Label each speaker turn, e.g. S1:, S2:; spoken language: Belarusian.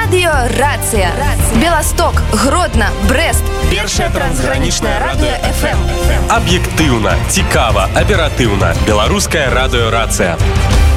S1: Радио Рация. Белосток, Гродно, Брест. Першае трансграничное радио FM.
S2: Аб'ектыўна, цікава, аператыўна. Беларускае радыё Рация.